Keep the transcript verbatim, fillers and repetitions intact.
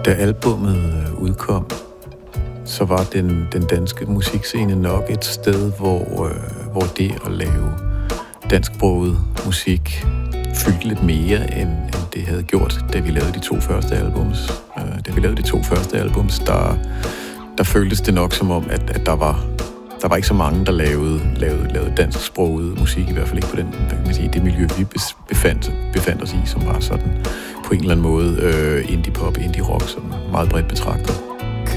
Da albummet udkom, så var den, den danske musikscene nok et sted, hvor, øh, hvor det at lave dansksproget musik fyldte lidt mere, end, end det havde gjort, da vi lavede de to første albums. Øh, da vi lavede de to første albums, der, der føltes det nok som om, at, at der var der var ikke så mange, der lavede, lavede, lavede dansksproget musik, i hvert fald ikke på den, hvad kan man sige, det miljø, vi befandt, befandt os i, som var sådan på en eller anden måde øh, indie-pop, indie-rock, sådan meget bredt betragtet.